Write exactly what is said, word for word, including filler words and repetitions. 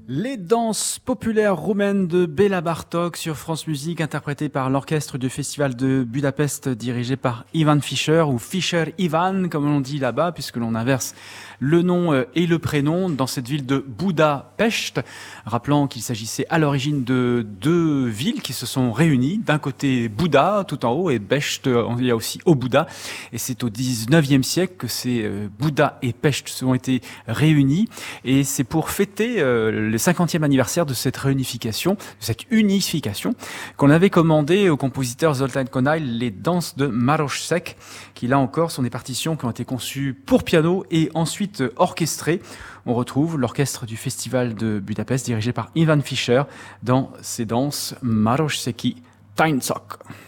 Les danses populaires roumaines de Béla Bartók sur France Musique, interprétées par l'orchestre du Festival de Budapest dirigé par Ivan Fischer, ou Fischer Ivan comme on dit là-bas, puisque l'on inverse le nom et le prénom dans cette ville de Budapest, rappelant qu'il s'agissait à l'origine de deux villes qui se sont réunies. D'un côté Bouda, tout en haut, et Pest, il y a aussi Óbuda. Et c'est au dix-neuvième siècle que ces Bouda et Pest se sont été réunis. Et c'est pour fêter le cinquantième anniversaire de cette réunification, de cette unification, qu'on avait commandé au compositeur Zoltán Kodály les danses de Maroš Sek, qui là encore sont des partitions qui ont été conçues pour piano et ensuite orchestrées. On retrouve l'orchestre du Festival de Budapest dirigé par Ivan Fischer dans ces danses Maroš Seki Táncok.